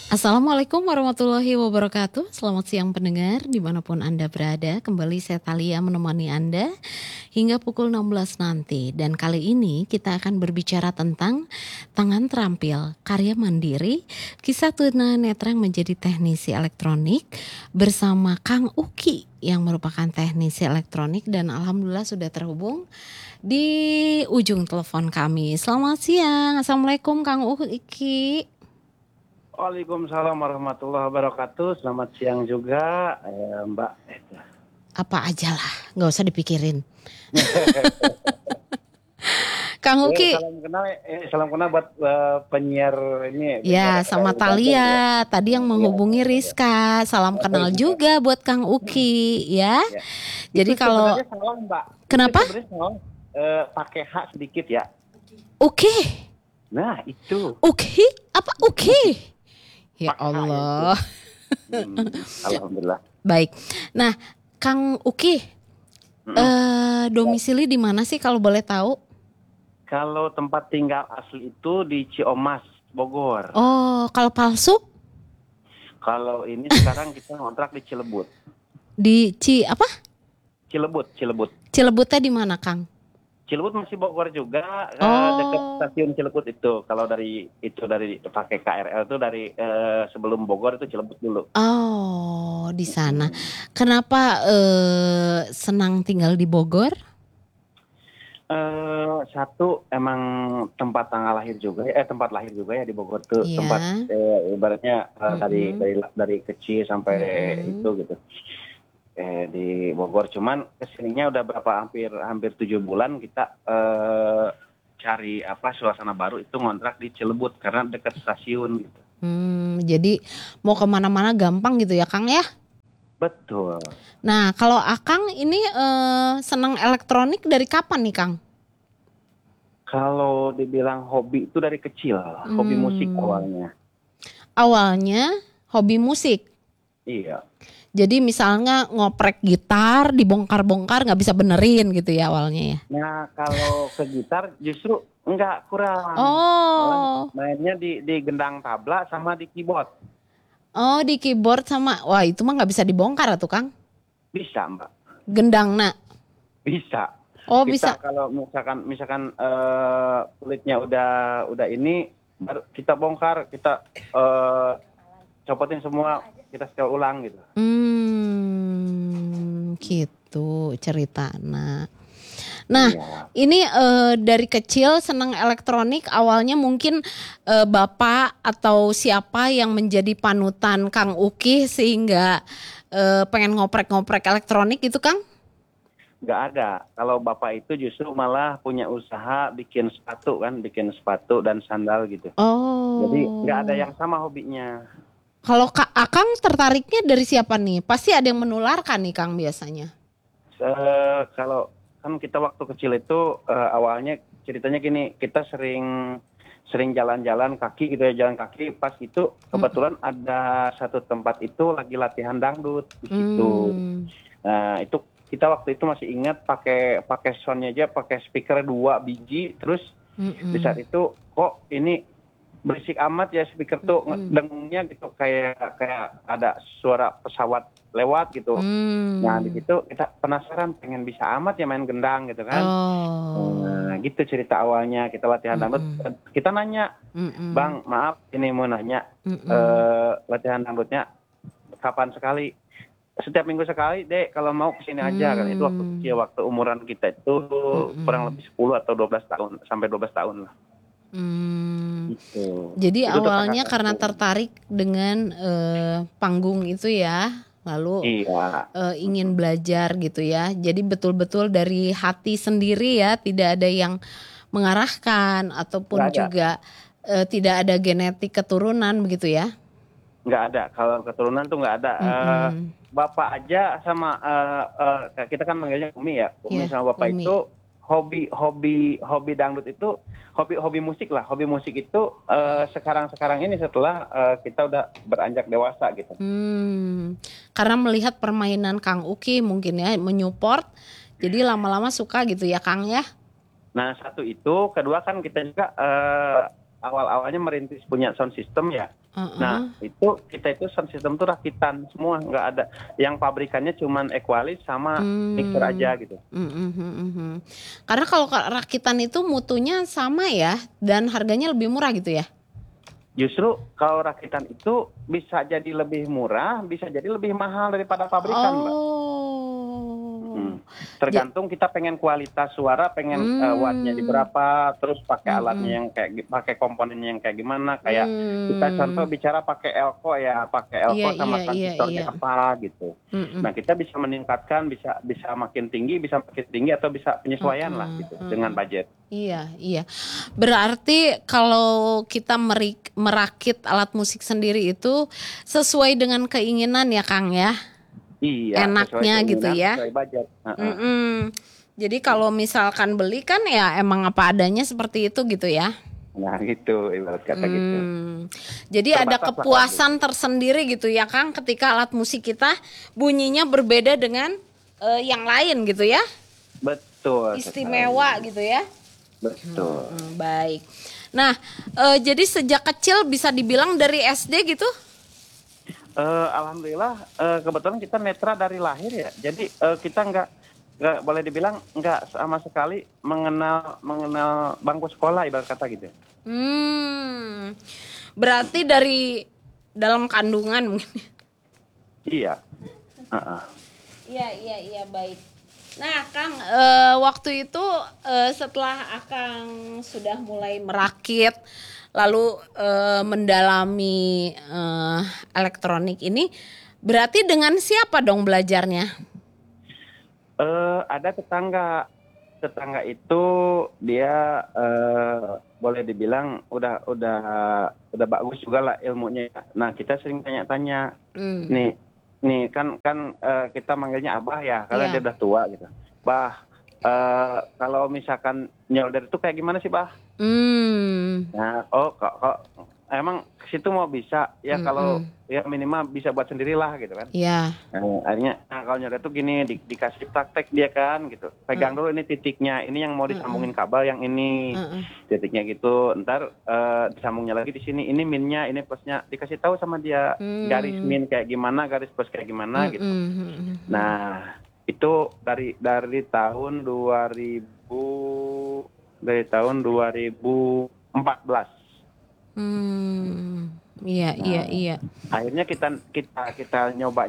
Assalamualaikum warahmatullahi wabarakatuh. Selamat siang pendengar dimanapun Anda berada. Kembali saya Thalia menemani Anda hingga pukul 16 nanti. Dan kali ini kita akan berbicara tentang Tangan Terampil, karya mandiri, kisah tunanetra yang menjadi teknisi elektronik bersama Kang Uki yang merupakan teknisi elektronik dan alhamdulillah sudah terhubung di ujung telepon kami. Selamat siang. Assalamualaikum Kang Uki. Waalaikumsalam warahmatullahi wabarakatuh. Selamat siang juga, Mbak. Apa aja lah, nggak usah dipikirin. Kang Uki. Salam kenal buat penyiar ini. Ya, sama Thalia. Tadi yang menghubungi Rizka. Salam kenal juga buat Kang Uki, ya. Ya. Jadi Itu kalau sebenarnya salah, Mbak. kenapa? Itu sebenarnya salah, pakai hak sedikit ya. Uki. Nah itu. Uki? Apa Uki? Ya Pakai hak Allah. Alhamdulillah. Baik. Nah, Kang Uki, domisili di mana sih kalau boleh tahu? Kalau tempat tinggal asli itu di Ciomas, Bogor. Oh, kalau palsu? Kalau ini sekarang kita ngontrak di Cilebut. Di Cilebut. Cilebutnya di mana, Kang? Cilebut masih Bogor juga, Oh. dekat stasiun Cilebut itu. Kalau dari pakai KRL itu dari sebelum Bogor itu Cilebut dulu. Oh, di sana. Kenapa senang tinggal di Bogor? Satu emang tempat lahir juga ya di Bogor tuh. Iya. Tempat ibaratnya dari kecil sampai itu gitu. Di Bogor, cuman kesininya udah hampir 7 bulan kita cari suasana baru itu ngontrak di Cilebut karena dekat stasiun gitu. Jadi mau kemana-mana gampang gitu ya Kang ya? Betul. Nah kalau Akang ini senang elektronik dari kapan nih Kang? Kalau dibilang hobi itu dari kecil, hobi musik awalnya. Awalnya hobi musik? Iya. Jadi misalnya ngoprek gitar, dibongkar-bongkar nggak bisa benerin gitu ya awalnya ya? Nah kalau ke gitar justru enggak, kurang. Oh. Mainnya di gendang tabla sama di keyboard. Oh di keyboard sama, wah itu mah nggak bisa dibongkar tuh Kang? Bisa Mbak. Gendangna? Bisa. Oh bisa. Kalau misalkan kulitnya udah ini, baru kita bongkar, kita copotin semua, kita setel ulang gitu. Gitu ceritanya. Nah, ini dari kecil senang elektronik, awalnya mungkin Bapak atau siapa yang menjadi panutan Kang Uki sehingga pengen ngoprek-ngoprek elektronik itu Kang? Nggak ada. Kalau Bapak itu justru malah punya usaha bikin sepatu dan sandal gitu. Oh. Jadi nggak ada yang sama hobinya. Kalau Akang tertariknya dari siapa nih? Pasti ada yang menularkan nih Kang biasanya. Kalau kan kita waktu kecil itu awalnya ceritanya gini, kita sering jalan-jalan kaki gitu ya, jalan kaki. Pas itu kebetulan ada satu tempat itu lagi latihan dangdut di situ. Nah itu kita waktu itu masih ingat pakai soundnya aja, pakai speaker 2 biji, terus di saat itu kok ini berisik amat ya speaker tuh, dengungnya gitu kayak ada suara pesawat lewat gitu. Nah di situ kita penasaran, pengen bisa amat ya main gendang gitu kan. Nah gitu cerita awalnya kita latihan dangdut. Kita nanya, Bang maaf ini mau nanya, latihan dangdutnya kapan sekali? Setiap minggu sekali deh, kalau mau kesini aja kan. Itu waktu kecil, waktu umuran kita itu kurang lebih 10 atau 12 tahun sampai 12 tahun lah. Gitu. Jadi itu awalnya karena tertarik dengan panggung itu ya, lalu ingin belajar gitu ya. Jadi betul-betul dari hati sendiri ya, tidak ada yang mengarahkan ataupun juga tidak ada genetik keturunan begitu ya? Nggak ada, kalau keturunan tuh nggak ada. Bapak aja sama kita kan manggilnya Umi ya, Umi sama Bapak Umi. Itu hobi dangdut itu hobi musik lah. Hobi musik itu sekarang ini setelah kita udah beranjak dewasa gitu. Karena melihat permainan Kang Uki mungkin ya menyupport, jadi lama-lama suka gitu ya Kang ya. Nah satu itu, kedua kan kita juga awal-awalnya merintis punya sound system ya. Nah, kita itu sound system tuh rakitan semua, nggak ada yang pabrikannya cuman Equalis sama mixer aja gitu. Karena kalau rakitan itu mutunya sama ya dan harganya lebih murah gitu ya. Justru kalau rakitan itu bisa jadi lebih murah, bisa jadi lebih mahal daripada pabrikan, Mbak. Tergantung kita pengen kualitas suara, pengen wattnya di berapa, terus pakai alatnya yang kayak pakai komponennya yang kayak gimana, kayak kita contoh bicara pakai elko sama transistornya apa gitu. Nah, kita bisa meningkatkan, bisa makin tinggi atau bisa penyesuaian lah gitu dengan budget. Iya. Berarti kalau kita merakit alat musik sendiri itu sesuai dengan keinginan ya, Kang ya. Iya, enaknya gitu ya. Sesuai budget. Jadi kalau misalkan beli kan ya emang apa adanya seperti itu gitu ya. Nah gitu, ibarat kata gitu. Jadi ada kepuasan tersendiri gitu ya, Kang, ketika alat musik kita bunyinya berbeda dengan yang lain gitu ya. Betul. Istimewa gitu ya. Betul. Baik. Nah, jadi sejak kecil bisa dibilang dari SD gitu? Alhamdulillah, kebetulan kita netra dari lahir ya. Jadi kita nggak boleh dibilang nggak sama sekali mengenal bangku sekolah, ibarat kata gitu. Berarti dari dalam kandungan mungkin. Iya. Iya baik. Nah, Kang, waktu itu setelah Akang sudah mulai merakit, lalu mendalami elektronik ini, berarti dengan siapa dong belajarnya? Ada tetangga itu dia boleh dibilang udah bagus juga lah ilmunya. Nah, kita sering tanya-tanya. Nih kan kita manggilnya Abah ya, karena dia udah tua gitu. Bah, kalau misalkan nyolder itu kayak gimana sih, Bah? Nah, kok emang situ mau bisa ya, kalau ya minimal bisa buat sendirilah gitu kan. Iya. Akhirnya kalau nyolder tuh gini, dikasih praktek dia kan gitu. Pegang dulu ini titiknya, ini yang mau disambungin kabel yang ini. Titiknya gitu. Ntar disambungnya lagi di sini, ini minnya, ini plusnya, dikasih tahu sama dia. Garis min kayak gimana, garis plus kayak gimana gitu. Nah, itu dari tahun 2014. Iya. Akhirnya kita nyoba.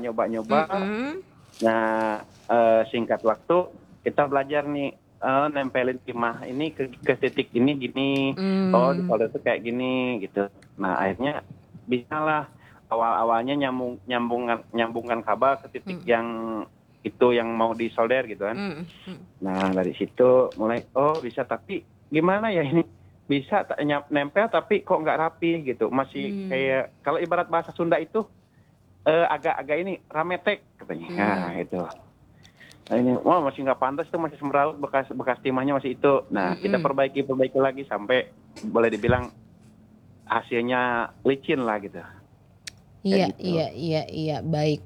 Nah, singkat waktu kita belajar nih, nempelin timah ini ke titik ini gini. Di solder itu kayak gini gitu. Nah, akhirnya bisa lah. Awalnya nyambungkan kabel ke titik yang itu yang mau disolder gitu kan. Nah, dari situ mulai bisa, tapi gimana ya ini? Bisa nempel tapi kok nggak rapi gitu, masih kayak kalau ibarat bahasa Sunda itu agak ini rametek katanya. Nah itu, nah ini masih nggak pantas, itu masih semeraut, bekas timahnya masih itu. Nah kita perbaiki lagi sampai boleh dibilang hasilnya licin lah gitu. Iya baik.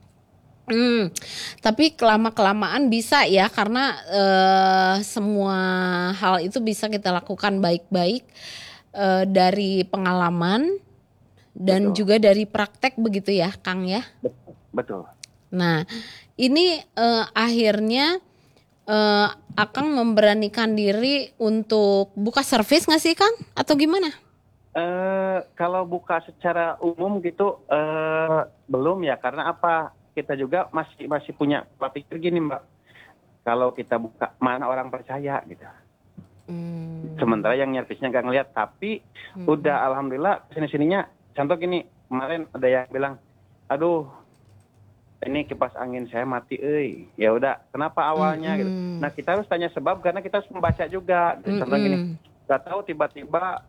Tapi kelamaan bisa ya, karena semua hal itu bisa kita lakukan baik-baik dari pengalaman dan juga dari praktek begitu ya, Kang ya. Betul. Nah, ini akhirnya Akang memberanikan diri untuk buka servis nggak sih, Kang? Atau gimana? Kalau buka secara umum gitu belum ya, karena apa? Kita juga masih punya pola pikir gini, Mbak. Kalau kita buka, mana orang percaya gitu. Sementara yang nyervisnya nggak ngeliat, tapi udah alhamdulillah sininya. Contoh gini, kemarin ada yang bilang, aduh, ini kipas angin saya mati, ya udah, kenapa awalnya gitu. Nah, kita harus tanya sebab, karena kita harus membaca juga. Contoh gini, nggak tahu tiba-tiba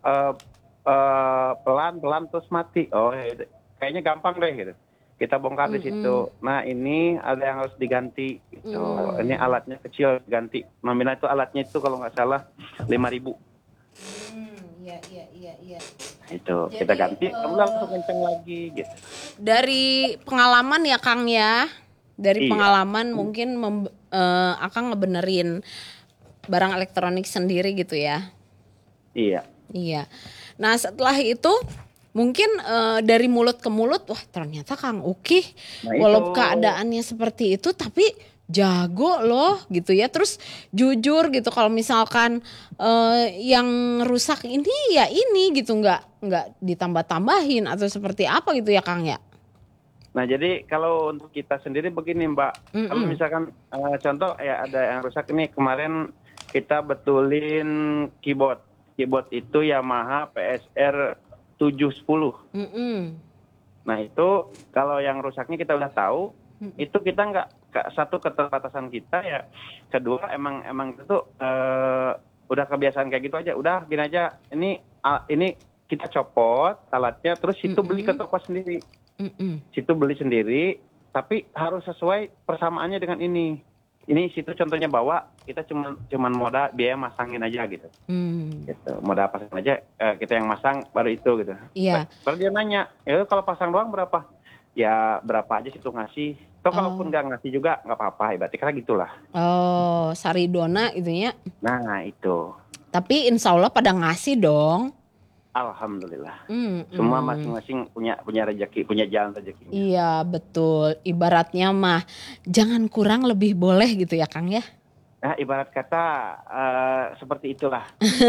pelan terus mati. Kayaknya gampang deh gitu. Kita bongkar di situ. Nah, ini ada yang harus diganti gitu. Ini alatnya kecil, ganti. Nominal itu alatnya itu kalau nggak salah 5.000. Iya. Itu jadi, kita ganti, kemudian langsung kenceng lagi gitu. Dari pengalaman ya, Kang ya. Dari pengalaman mungkin Akang ngebenerin barang elektronik sendiri gitu ya. Iya. Iya. Nah setelah itu mungkin dari mulut ke mulut, wah ternyata Kang Uki Nah itu, walau keadaannya seperti itu tapi jago loh gitu ya. Terus jujur gitu kalau misalkan yang rusak ini ya ini gitu, nggak ditambah-tambahin atau seperti apa gitu ya Kang ya. nah jadi kalau untuk kita sendiri begini Mbak, kalau Mm-mm. misalkan contoh ya ada yang rusak ini kemarin kita betulin keyboard. Keyboard itu Yamaha PSR 710. Mm-mm. Nah itu kalau yang rusaknya kita udah tahu, itu kita satu keterbatasan kita ya, kedua emang itu udah kebiasaan kayak gitu aja, udah gini aja, ini kita copot alatnya, terus situ beli ke toko sendiri, Mm-mm. situ beli sendiri, tapi harus sesuai persamaannya dengan ini. Ini situ contohnya bawa kita cuman modal biaya masangin aja gitu. Mm. Gitu. Modal pasang aja kita yang masang baru itu gitu. Iya. Baru dia nanya, ya kalau pasang doang berapa? Ya berapa aja situ ngasih. Toh kalaupun Oh. nggak ngasih juga nggak apa-apa, berarti kan gitulah. Oh, Saridona gitu ya. Nah itu, Tapi insya Allah pada ngasih dong. alhamdulillah. Mm, Semua mm. masing-masing punya rezeki, punya jalan rezekinya. Iya betul. Ibaratnya mah jangan kurang lebih boleh gitu ya Kang ya. Nah ibarat kata seperti itulah.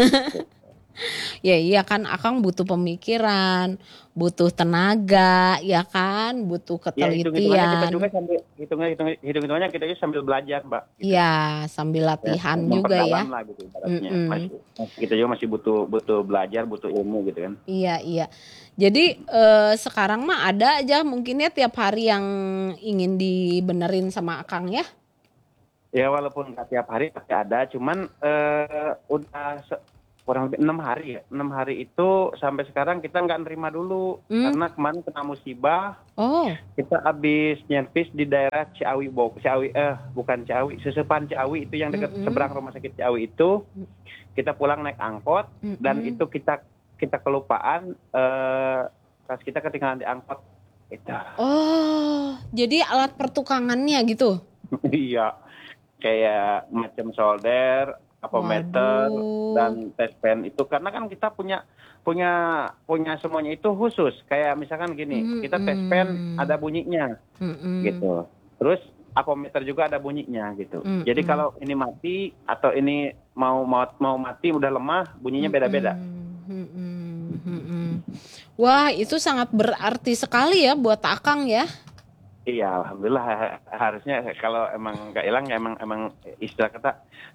Ya iya kan Akang butuh pemikiran, butuh tenaga, ya kan, butuh Ya hitung-hitungannya kita juga ketelitian. sambil hitung-hitungannya kita juga sambil belajar, Mbak. Gitu. Iya sambil Ya, latihan juga memperdalam ya. lah gitu ibaratnya. Mm-mm. Kita juga masih butuh belajar, butuh ilmu gitu kan. Iya iya. Jadi sekarang mah ada aja mungkin ya tiap hari yang ingin dibenerin sama Akang ya. Ya walaupun nggak tiap hari pasti ada, cuman udah kurang lebih 6 hari ya. 6 hari itu sampai sekarang kita nggak nerima dulu karena kemarin kena musibah. Oh. Kita habis nyervis di daerah Ciawi, bukan Ciawi, Sesepan Ciawi itu yang dekat seberang rumah sakit Ciawi itu. Kita pulang naik angkot dan itu kita kelupaan pas kita ketinggalan di angkot itu. Oh, jadi alat pertukangannya gitu. Iya. Kayak macam solder, apometer dan tes pen itu karena kan kita punya semuanya itu khusus. Kayak misalkan gini, kita tes pen ada bunyinya. Gitu. Terus apometer juga ada bunyinya gitu. Jadi kalau ini mati atau ini mau mati udah lemah, bunyinya beda-beda. Wah, itu sangat berarti sekali ya buat Akang ya. Iya, alhamdulillah harusnya kalau emang nggak hilang ya emang istilah kata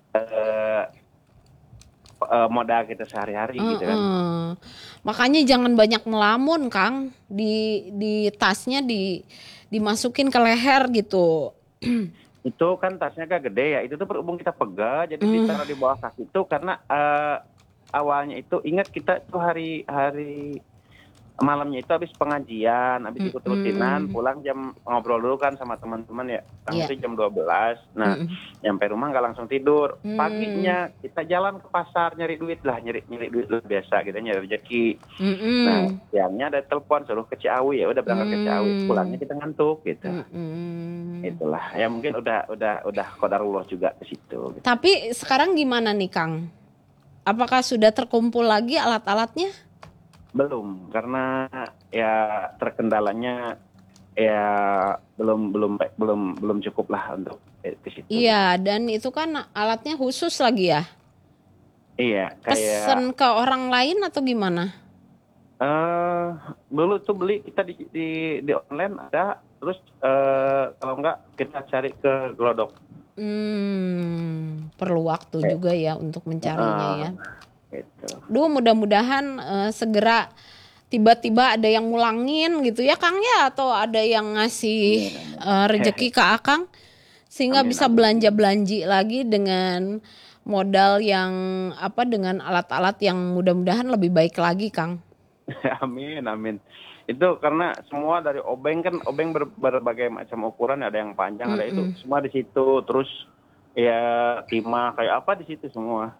modal kita sehari-hari gitu kan. Makanya jangan banyak melamun, Kang. Di tasnya dimasukin ke leher gitu. Itu kan tasnya agak gede ya. Itu tuh berhubung kita pegang, jadi ditaruh di bawah kaki itu karena awalnya itu ingat kita itu hari malamnya itu habis pengajian, habis ikut rutinan, pulang ngobrol dulu kan sama teman-teman ya. Itu jam 12. Nah, nyampe rumah nggak langsung tidur. Paginya kita jalan ke pasar nyari duit duit biasa gitu, nyari rezeki. Nah, siangnya ada telepon suruh ke Ciawi, ya udah berangkat ke Ciawi. Pulangnya kita ngantuk gitu. Itulah. Ya mungkin udah qadarullah juga ke situ. Gitu. Tapi sekarang gimana nih, Kang? Apakah sudah terkumpul lagi alat-alatnya? Belum, karena ya terkendalanya ya belum cukup lah untuk ke situ. Iya, dan itu kan alatnya khusus lagi ya? Iya, kayak pesen ke orang lain atau gimana? Dulu tuh beli kita di online ada, terus kalau enggak kita cari ke Glodok. Perlu waktu juga ya untuk mencarinya ya. Gitu. Duh, mudah-mudahan segera tiba-tiba ada yang ngulangin gitu ya Kang ya, atau ada yang ngasih rezeki ke Akang sehingga bisa belanja-belanji lagi dengan modal yang dengan alat-alat yang mudah-mudahan lebih baik lagi Kang. Amin. Itu karena semua dari obeng kan, obeng berbagai macam ukuran, ada yang panjang, ada itu semua di situ, terus ya timah kayak apa di situ semua.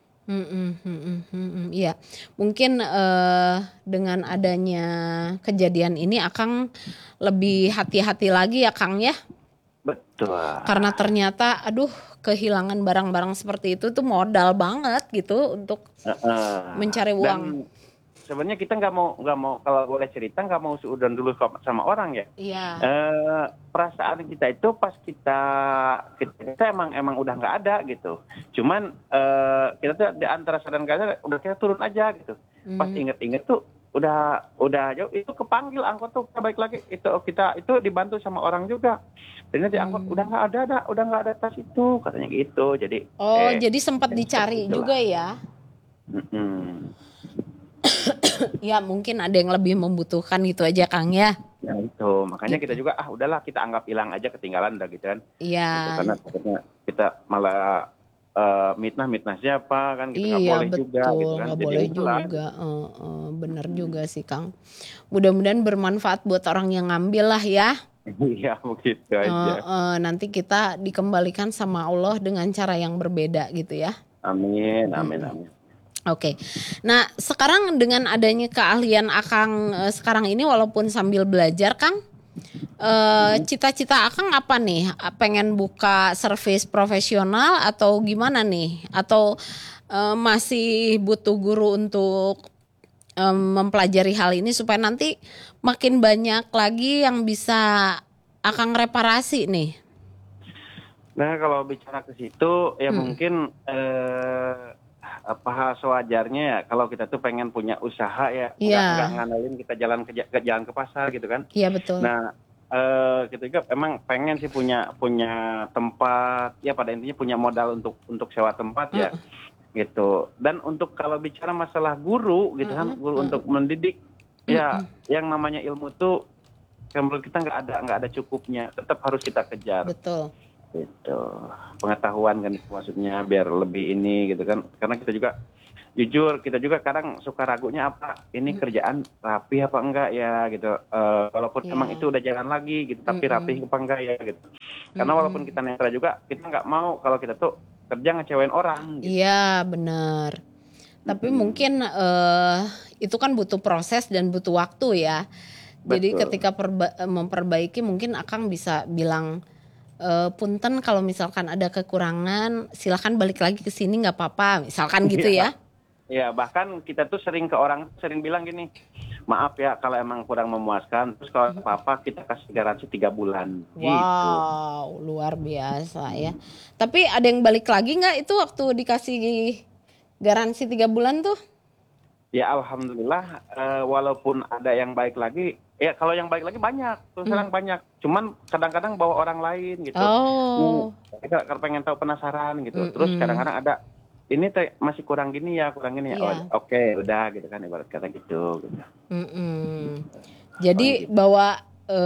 Iya, mungkin dengan adanya kejadian ini Akang lebih hati-hati lagi ya Kang ya. betul. Karena ternyata aduh kehilangan barang-barang seperti itu tuh modal banget gitu untuk mencari Dan uang. sebenarnya kita nggak mau kalau boleh cerita nggak mau seudon dulu sama orang ya. Iya. Perasaan kita itu pas kita emang udah nggak ada gitu. Cuman kita tuh di antara sadar nggak sadar udah kita turun aja gitu. Pas Hmm. inget-inget tuh udah jauh itu kepanggil angkot tuh kita balik lagi kita itu dibantu sama orang juga. Dan nanti angkot udah nggak ada udah nggak ada tas itu katanya gitu. Jadi Oh, jadi sempat seperti dicari itulah. juga ya. Mm-mm. Ya mungkin ada yang lebih membutuhkan gitu aja Kang ya. Ya itu makanya kita Gitu. juga udahlah kita anggap hilang aja ketinggalan udah gitu kan. Iya. Gitu karena takutnya kita malah mitnah siapa kan gitu nggak Iya boleh juga gitu betul, kan nggak jadi boleh udahlah. juga. Bener juga sih Kang. Mudah-mudahan bermanfaat buat orang yang ngambil lah ya. Iya begitu aja. Nanti kita dikembalikan sama Allah dengan cara yang berbeda gitu ya. Amin amin amin. Oke. Nah, sekarang dengan adanya keahlian Akang sekarang ini walaupun sambil belajar Kang, cita-cita Akang apa nih? Pengen buka service profesional atau gimana nih? Atau masih butuh guru untuk mempelajari hal ini supaya nanti makin banyak lagi yang bisa Akang reparasi nih? Nah kalau bicara ke situ ya mungkin apa sewajarnya ya kalau kita tuh pengen punya usaha ya nggak Iya, ngandelin kita jalan ke pasar gitu kan. iya betul. Nah kita juga emang pengen sih punya tempat ya pada intinya punya modal untuk sewa tempat ya gitu. Dan untuk kalau bicara masalah guru gitu kan guru untuk mendidik ya yang namanya ilmu tuh menurut kita nggak ada cukupnya tetap harus kita kejar Betul. gitu pengetahuan kan maksudnya biar lebih ini gitu kan karena kita juga jujur kita juga kadang suka ragunya apa ini kerjaan rapi apa enggak ya gitu. Walaupun emang Iya. itu udah jalan lagi gitu tapi rapi apa enggak ya gitu karena walaupun kita netral juga kita nggak mau kalau kita tuh kerja ngecewain orang gitu. Iya, benar. Tapi mungkin itu kan butuh proses dan butuh waktu ya. Jadi Betul. ketika memperbaiki mungkin Akang bisa bilang punten kalau misalkan ada kekurangan silakan balik lagi ke sini nggak apa-apa misalkan gitu Iya. ya. Ya bahkan kita tuh sering ke orang sering bilang gini maaf ya kalau emang kurang memuaskan terus kalau apa-apa kita kasih garansi 3 bulan gitu. Wow, luar biasa ya. Tapi ada yang balik lagi nggak itu waktu dikasih garansi 3 bulan tuh? Ya alhamdulillah walaupun ada yang baik lagi ya kalau yang baik lagi banyak terus terang banyak cuman kadang-kadang bawa orang lain gitu. Oh. Kita pengen tahu penasaran gitu terus kadang-kadang ada ini masih kurang gini ya Iya. oke udah gitu kan ibarat kata gitu. Jadi Gitu. bawa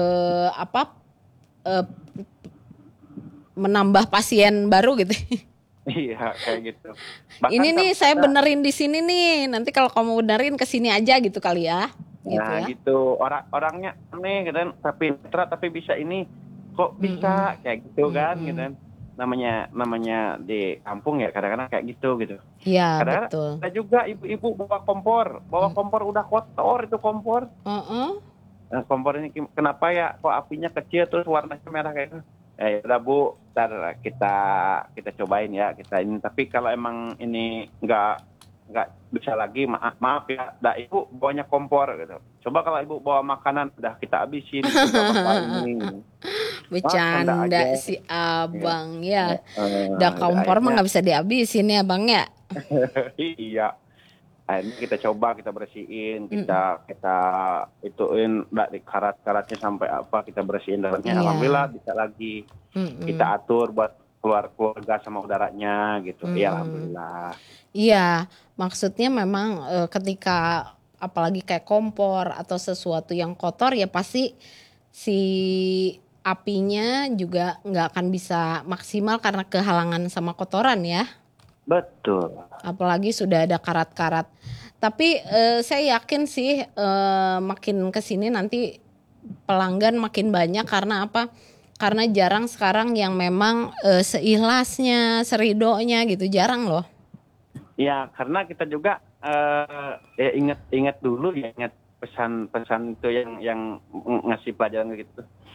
menambah pasien baru gitu. Iya kayak gitu. Ini Bahkan nih saya benerin di sini nih. Nanti kalau kamu benerin ke sini aja gitu kali ya. Gitu nah ya. gitu orangnya aneh gitu kan tapi bisa ini kok bisa kayak gitu kan gitu kan namanya di kampung ya kadang-kadang kayak gitu. Iya, Kadang-kadang betul. ada juga ibu-ibu bawa kompor udah kotor itu kompor. Nah, kompor ini kenapa ya kok apinya kecil terus warnanya merah kayak itu. Ya udah Bu, ntar kita cobain ya kita ini. Tapi kalau emang ini nggak bisa lagi maaf ya, Ibu bawanya kompor gitu. Coba kalau Ibu bawa makanan udah kita habisin ini. Bercanda si abang ya. Udah Udah kompor mah akhirnya nggak bisa dihabisin ya bang ya. iya. Akhirnya kita coba kita bersihin kita ituin di karat-karatnya sampai apa kita bersihin dalamnya Iya. alhamdulillah bisa lagi kita atur buat keluarga sama udaranya gitu ya alhamdulillah. Iya, maksudnya memang ketika apalagi kayak kompor atau sesuatu yang kotor ya pasti si apinya juga nggak akan bisa maksimal karena kehalangan sama kotoran ya. Betul. Apalagi sudah ada karat-karat. Tapi saya yakin sih makin kesini nanti pelanggan makin banyak karena apa? Karena jarang sekarang yang memang seikhlasnya, seridonya gitu, jarang loh. Ya karena kita juga ya ingat dulu ya ingat pesan-pesan itu yang ngasih pelajaran gitu.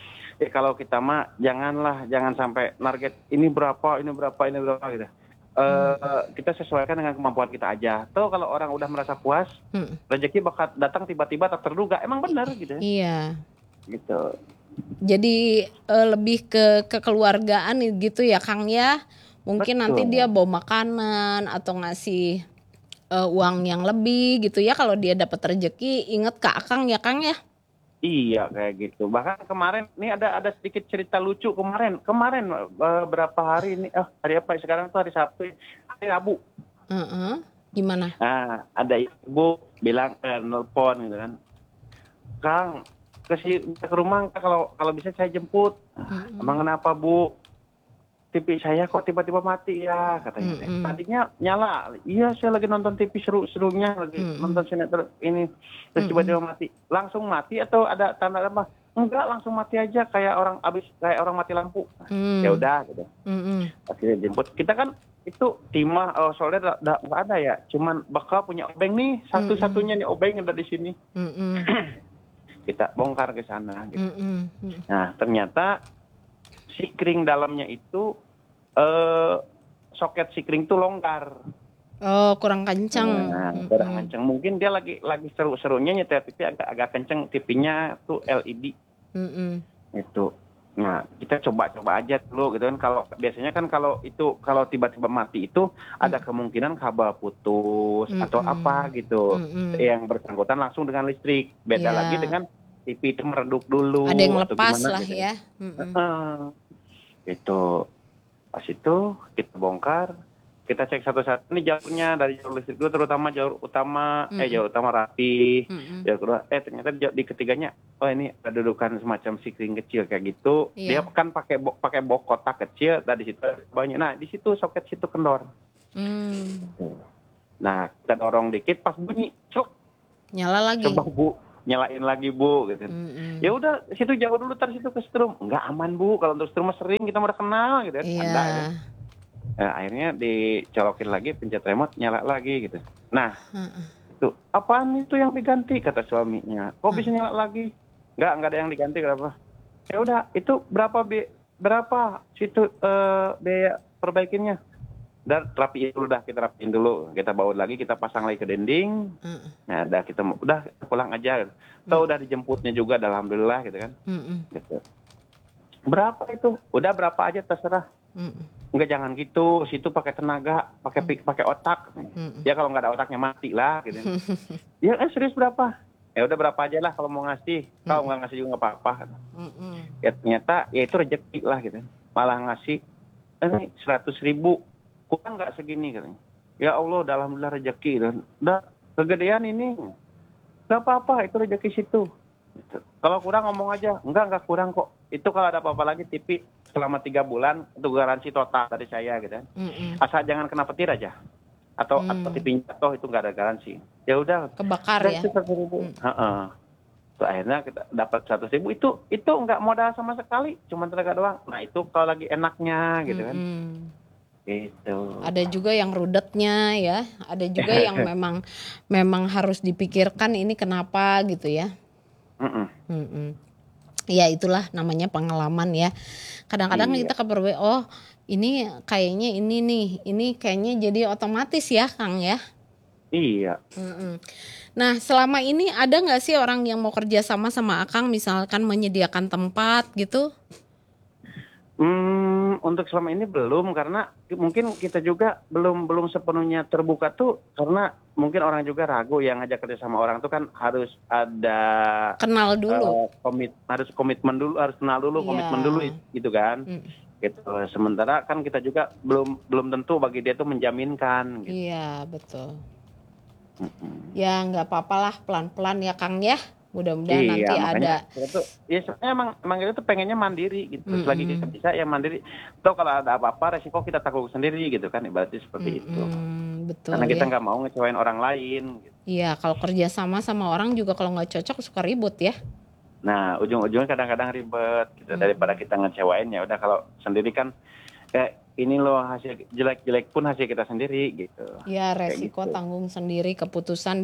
kalau kita mah jangan sampai target ini berapa gitu. Kita sesuaikan dengan kemampuan kita aja. Tuh kalau orang udah merasa puas, rezeki bakal datang tiba-tiba tak terduga. Emang benar gitu ya. Iya. Gitu. Jadi lebih ke kekeluargaan gitu ya Kang ya. Mungkin nanti dia bawa makanan atau ngasih uang yang lebih gitu ya kalau dia dapat rezeki. Ingat ke Akang ya Kang ya. Iya kayak gitu. Bahkan kemarin nih ada sedikit cerita lucu kemarin berapa hari ini hari apa sekarang tuh hari Sabtu, hari Rabu. Gimana? Nah, ada ibu bilang nelpon gitu kan. Kang, ke rumah kalau bisa saya jemput. Emang kenapa Bu? TV saya kok tiba-tiba mati ya katanya. Tadinya nyala. Iya saya lagi nonton TV seru-serunya lagi nonton sinetron ini. Terus tiba-tiba mati. Langsung mati atau ada tanda apa? Enggak, langsung mati aja kayak orang mati lampu. Ya udah gitu. Akhirnya jemput. Kita kan itu timah soalnya nggak ada ya. Cuman bakal punya obeng nih satu-satunya nih obeng yang ada di sini. Kita bongkar ke sana gitu. Nah, ternyata sikring dalamnya itu soket sikring tuh longgar. Oh, kurang kencang. Kurang kencang. Mungkin dia lagi seru-serunya nyetel TV agak kencang, TV-nya tuh LED. Itu. Nah, kita coba aja dulu gitu kan. Kalau biasanya kan kalau tiba-tiba mati itu ada kemungkinan kabel putus atau apa gitu. Yang bersangkutan langsung dengan listrik. Beda lagi dengan TV itu meredup dulu. Ada yang lepas lah gitu. Ya. Itu. Pas itu kita bongkar, kita cek satu-satu ini jalurnya dari jalur listrik dulu, terutama jalur utama, jalur utama rapi, jalur kedua, ternyata di ketiganya, ini ada dudukan semacam sikring kecil kayak gitu. Dia kan pakai box kotak kecil, dari situ banyak. Nah di situ soket situ kendor. Nah kita dorong dikit, pas bunyi, nyala lagi. Coba Bu, nyalain lagi Bu gitu. Ya udah situ jauh dulu tar situ ke strum. Enggak aman Bu, kalau untuk strum sering kita udah kenal gitu ya. Nah, akhirnya dicolokin lagi pencet remote nyala lagi gitu. Nah, itu apaan itu yang diganti kata suaminya. Kok bisa nyala lagi? Enggak ada yang diganti kenapa? Ya udah, itu berapa situ biaya perbaikinnya? Dan kita rapiin dulu, kita bawa lagi, kita pasang lagi ke dinding. Nah, udah pulang aja. Atau udah dijemputnya juga, alhamdulillah gitu kan. Gitu. Berapa itu? Udah berapa aja terserah. Enggak, jangan gitu. Situ pakai tenaga, pakai otak. Ya kalau nggak ada otaknya mati lah gitu. Ya serius berapa? Ya udah berapa aja lah kalau mau ngasih. Kalau nggak ngasih juga nggak apa-apa. Ya ternyata ya itu rezeki lah gitu. Malah ngasih ini 100.000. Kurang nggak segini katanya. Ya Allah, alhamdulillah rezeki. Udah kegedean ini. Nggak apa-apa, itu rezeki situ. Gitu. Kalau kurang ngomong aja. Enggak kurang kok. Itu kalau ada apa-apa lagi TV selama 3 bulan itu garansi total dari saya gitu kan. Asal jangan kena petir aja. Atau TV jatuh itu nggak ada garansi. Ya udah. Kebakar ya. Tuh, akhirnya kita dapat 100.000 itu nggak modal sama sekali, cuma tenaga doang. Nah itu kalau lagi enaknya gitu kan. Gitu. Ada juga yang rudetnya ya, ada juga yang memang harus dipikirkan ini kenapa gitu ya. Ya itulah namanya pengalaman ya. Kadang-kadang kita ini kayaknya ini kayaknya jadi otomatis ya Kang ya. Iya. Nah selama ini ada nggak sih orang yang mau kerja sama Akang, misalkan menyediakan tempat gitu? Untuk selama ini belum, karena mungkin kita juga belum sepenuhnya terbuka tuh, karena mungkin orang juga ragu yang ngajak kerja sama orang tuh kan harus ada kenal dulu, harus komitmen dulu, harus kenal dulu, komitmen dulu gitu kan. Gitu. Sementara kan kita juga belum tentu bagi dia tuh menjaminkan. Gitu. Iya betul. Ya nggak apa-apalah, pelan-pelan ya Kang ya. Mudah-mudahan nanti ada. Ya sebenarnya emang kita tuh pengennya mandiri gitu. Selagi kita bisa ya mandiri. Atau kalau ada apa-apa resiko kita tanggung sendiri gitu kan, ibaratnya seperti itu. Betul. Karena kita nggak mau ngecewain orang lain. Gitu. Iya, kalau kerja sama orang juga kalau nggak cocok suka ribut ya. Nah ujung-ujungnya kadang-kadang ribet gitu. Daripada kita ngecewain, ya udah kalau sendiri kan ini loh hasil jelek-jelek pun hasil kita sendiri gitu. Ya resiko gitu. Tanggung sendiri, keputusan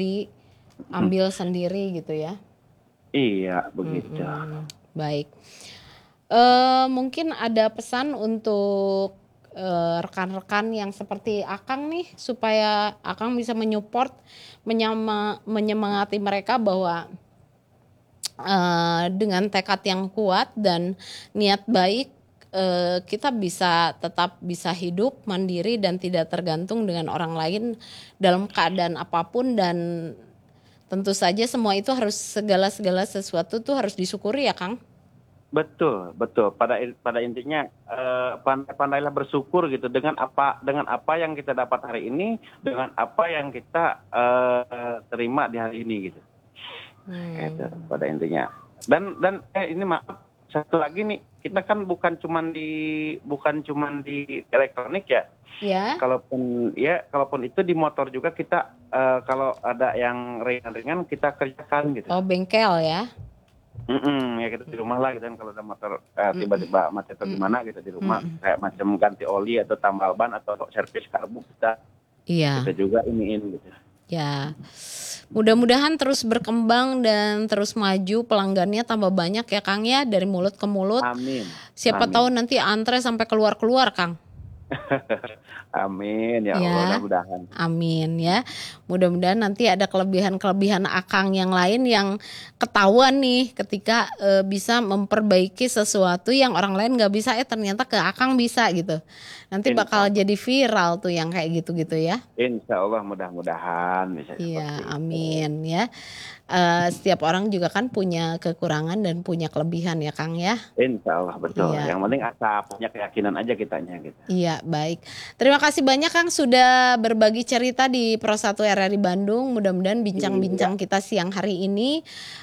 diambil sendiri gitu ya. Iya begitu. Baik. Mungkin ada pesan untuk rekan-rekan yang seperti Akang nih, supaya Akang bisa menyupport, menyemangati mereka bahwa dengan tekad yang kuat dan niat baik, kita tetap bisa hidup mandiri dan tidak tergantung dengan orang lain dalam keadaan apapun, dan tentu saja semua itu segala sesuatu tuh harus disyukuri ya Kang. Betul, betul. Pada intinya pandai-pandailah bersyukur gitu dengan apa yang kita dapat hari ini, dengan apa yang kita terima di hari ini gitu. Gitu, pada intinya. Dan ini maaf, satu lagi nih, kita kan bukan cuman di elektronik ya. Ya. Kalaupun itu di motor juga kita kalau ada yang ringan-ringan kita kerjakan gitu. Oh, bengkel ya. Ya kita di rumah lah gitu kan, kalau ada motor tiba-tiba mati atau gimana gitu di rumah, kayak macam ganti oli atau tambal ban atau servis karbu kita juga iniin gitu. Ya, mudah-mudahan terus berkembang dan terus maju, pelanggannya tambah banyak ya Kang ya, dari mulut ke mulut. Amin. Siapa tahu nanti antre sampai keluar Kang. Amin ya Allah, mudah-mudahan. Amin ya. Mudah-mudahan nanti ada kelebihan Akang yang lain yang ketahuan nih ketika bisa memperbaiki sesuatu yang orang lain nggak bisa, ternyata ke Akang bisa gitu. Nanti bakal jadi viral tuh yang kayak gitu-gitu ya. Insya Allah, mudah-mudahan bisa. Iya, amin ya. Setiap orang juga kan punya kekurangan dan punya kelebihan ya Kang ya. Insya Allah, betul. Iya. Yang penting asal punya keyakinan aja kitanya gitu. Iya, baik. Terima kasih banyak Kang sudah berbagi cerita di Pro 1 RRI Bandung. Mudah-mudahan bincang-bincang kita siang hari ini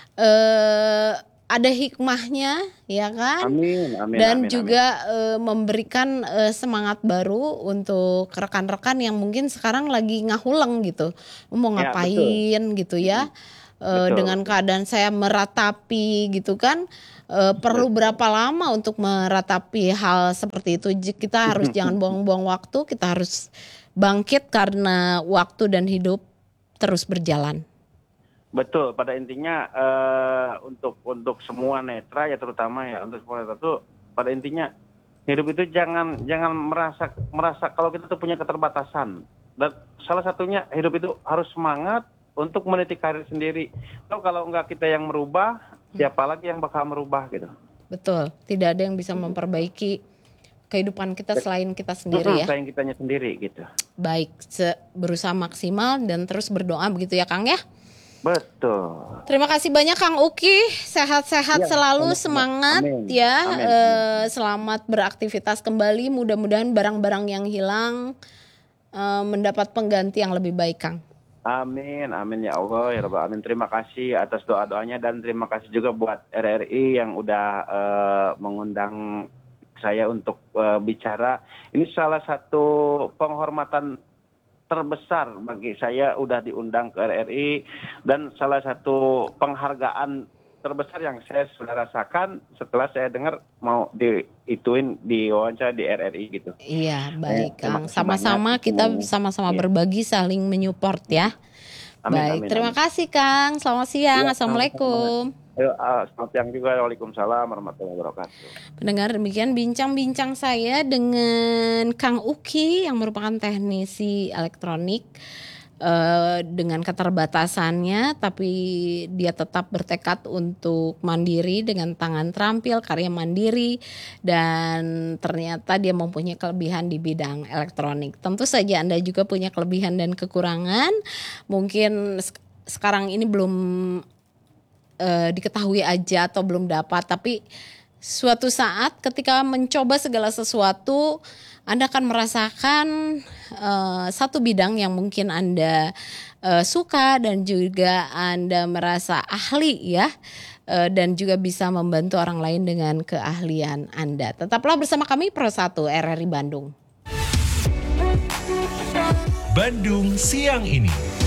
ada hikmahnya ya kan. Amin. Dan juga memberikan semangat baru untuk rekan-rekan yang mungkin sekarang lagi ngahuleng gitu, mau ngapain gitu ya. Dengan keadaan saya meratapi gitu kan, perlu berapa lama untuk meratapi hal seperti itu. Kita harus jangan buang-buang waktu, kita harus bangkit karena waktu dan hidup terus berjalan. Betul, pada intinya untuk semua netra ya, terutama ya untuk semua netra itu pada intinya hidup itu jangan merasa kalau kita tuh punya keterbatasan. Dan salah satunya hidup itu harus semangat untuk meniti karir sendiri. Kalau enggak kita yang merubah, siapa lagi yang bakal merubah gitu. Betul, tidak ada yang bisa memperbaiki kehidupan kita selain kita sendiri ya. Selain kitanya sendiri gitu. Baik, berusaha maksimal dan terus berdoa begitu ya Kang ya. Betul. Terima kasih banyak Kang Uki, sehat-sehat selalu, semangat. Amin. Ya. Amin. Selamat beraktivitas kembali, mudah-mudahan barang-barang yang hilang mendapat pengganti yang lebih baik Kang. Amin ya Allah ya Rabbal Alamin. Terima kasih atas doa-doanya dan terima kasih juga buat RRI yang udah mengundang saya untuk bicara. Ini salah satu penghormatan terbesar bagi saya, udah diundang ke RRI, dan salah satu penghargaan terbesar yang saya sudah rasakan setelah saya dengar mau diwawancara di RRI gitu. Iya, baik Kang. Sama-sama kita sama-sama berbagi, saling menyupport ya. Baik, terima kasih Kang. Selamat siang. Assalamualaikum. Selamat siang juga. Waalaikumsalam warahmatullahi wabarakatuh. Pendengar, demikian bincang-bincang saya dengan Kang Uki yang merupakan teknisi elektronik. Dengan keterbatasannya, tapi dia tetap bertekad untuk mandiri dengan tangan terampil, karya mandiri, dan ternyata dia mempunyai kelebihan di bidang elektronik. Tentu saja Anda juga punya kelebihan dan kekurangan, mungkin sekarang ini belum diketahui aja atau belum dapat, tapi suatu saat ketika mencoba segala sesuatu, Anda akan merasakan satu bidang yang mungkin Anda suka dan juga Anda merasa ahli ya, dan juga bisa membantu orang lain dengan keahlian Anda. Tetaplah bersama kami Pro 1 RRI Bandung. Bandung siang ini.